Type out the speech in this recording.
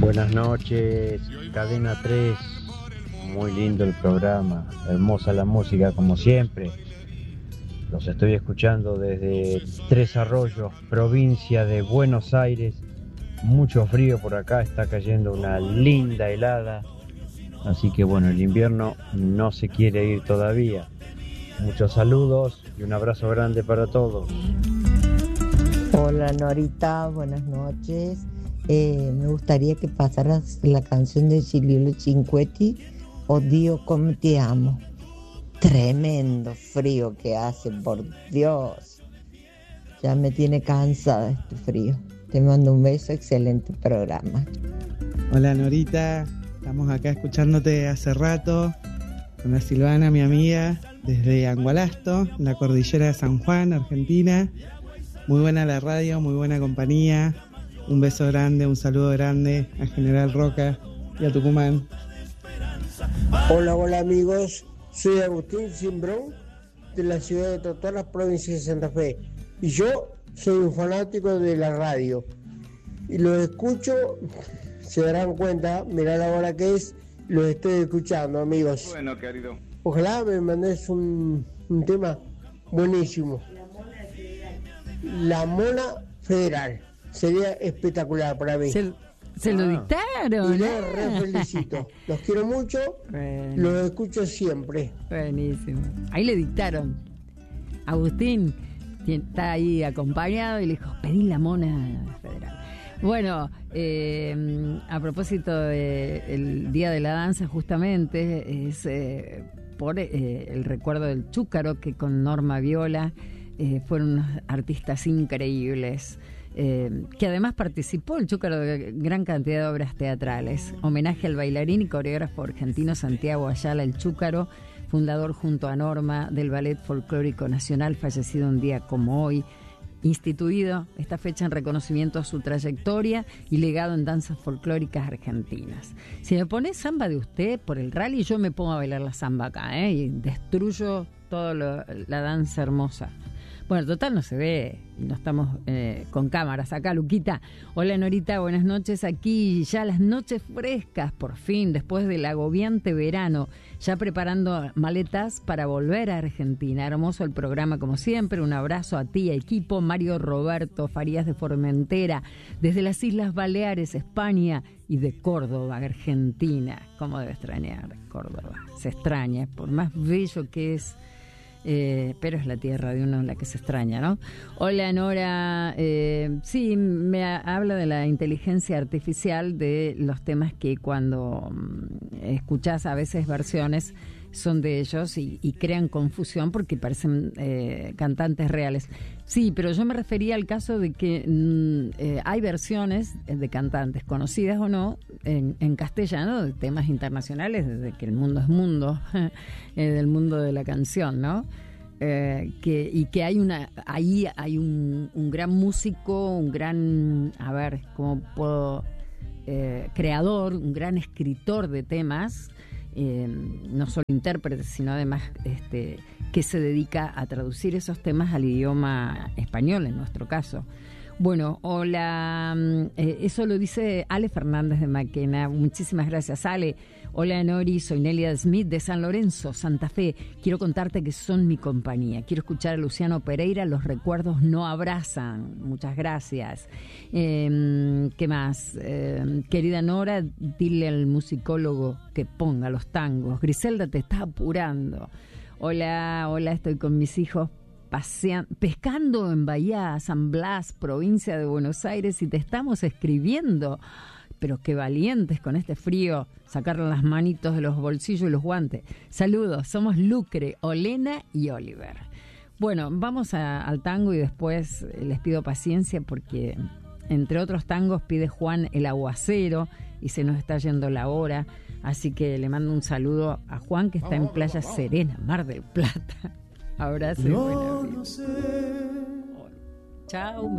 Buenas noches, Cadena 3. Muy lindo el programa, hermosa la música como siempre. Los estoy escuchando desde Tres Arroyos, provincia de Buenos Aires. Mucho frío por acá, está cayendo una linda helada. Así que bueno, el invierno no se quiere ir todavía. Muchos saludos y un abrazo grande para todos. Hola Norita, buenas noches. Me gustaría que pasaras la canción de Giulio Cinquetti, Oddio come ti amo. Tremendo frío que hace, por Dios. Ya me tiene cansada este frío. Te mando un beso, excelente programa. Hola Norita, estamos acá escuchándote hace rato con la Silvana, mi amiga, desde Angualasto, la cordillera de San Juan, Argentina. Muy buena la radio, muy buena compañía. Un beso grande, un saludo grande a General Roca y a Tucumán. Hola amigos, soy Agustín Simbrón de la ciudad de Totoras, provincia de Santa Fe. Y yo soy un fanático de la radio. Y los escucho, se darán cuenta, mirá la hora que es, los estoy escuchando, amigos. Bueno, querido. Ojalá me mandes un tema buenísimo. La Mona Federal. Sería espectacular para mí. Se lo dictaron. Y los re felicito. Los quiero mucho. Bueno. Los escucho siempre. Buenísimo. Ahí le dictaron. Agustín está ahí acompañado y le dijo, pedí la Mona Federal. Bueno, a propósito del Día de la Danza, justamente, es por el recuerdo del Chúcaro, que con Norma Viola fueron unos artistas increíbles. Que además participó el Chúcaro de gran cantidad de obras teatrales. Homenaje al bailarín y coreógrafo argentino Santiago Ayala, el Chúcaro, fundador junto a Norma del Ballet Folclórico Nacional, fallecido un día como hoy. Instituido esta fecha en reconocimiento a su trayectoria y legado en danzas folclóricas argentinas. Si me pone samba de usted por el rally, yo me pongo a bailar la samba acá, y destruyo toda la danza hermosa. Bueno, total no se ve, no estamos con cámaras acá, Luquita. Hola Norita, buenas noches. Aquí ya las noches frescas, por fin, después del agobiante verano, ya preparando maletas para volver a Argentina. Hermoso el programa como siempre, un abrazo a ti, a equipo. Mario Roberto Farías de Formentera, desde las Islas Baleares, España, y de Córdoba, Argentina. ¿Cómo debe extrañar Córdoba? Se extraña, por más bello que es. Pero es la tierra de uno la que se extraña, ¿no? Hola Nora, sí, me habla de la inteligencia artificial, de los temas que cuando escuchás a veces versiones son de ellos y crean confusión porque parecen cantantes reales. Sí, pero yo me refería al caso de que hay versiones de cantantes, conocidas o no, en castellano, de temas internacionales, desde que el mundo es mundo, del mundo de la canción, ¿no? Que hay hay un gran músico, un gran, a ver, ¿cómo puedo? Creador, un gran escritor de temas, no solo intérprete, sino además que se dedica a traducir esos temas al idioma español, en nuestro caso. Bueno, hola, eso lo dice Ale Fernández de Maquena. Muchísimas gracias, Ale. Hola Nori, soy Nelia Smith de San Lorenzo, Santa Fe. Quiero contarte que son mi compañía. Quiero escuchar a Luciano Pereira, Los recuerdos no abrazan. Muchas gracias. ¿Qué más? Querida Nora, dile al musicólogo que ponga los tangos. Griselda te está apurando. Hola, estoy con mis hijos pescando en Bahía San Blas, provincia de Buenos Aires, y te estamos escribiendo. Pero qué valientes con este frío, sacarle las manitos de los bolsillos y los guantes. Saludos, somos Lucre, Olena y Oliver. Bueno, vamos al tango y después les pido paciencia porque entre otros tangos pide Juan El Aguacero y se nos está yendo la hora. Así que le mando un saludo a Juan, que está en Playa Serena, Mar del Plata. Abrazo y buena vida. Chao.